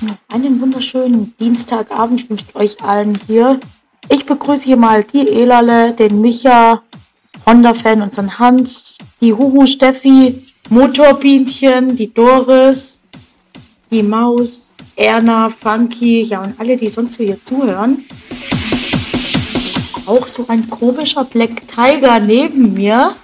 Einen wunderschönen Dienstagabend wünsche ich euch allen hier. Ich begrüße hier mal die Elale, den Micha, Honda-Fan, unseren Hans, die Huhu Steffi, Motorbienchen, die Doris, die Maus, Erna, Funky, ja und alle, die sonst so hier zuhören. Auch so ein komischer Black Tiger neben mir.